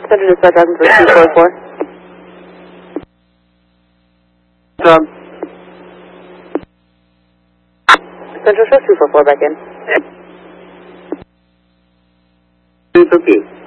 Center Dispatch 244. Central Show 244 back in. Suzuki.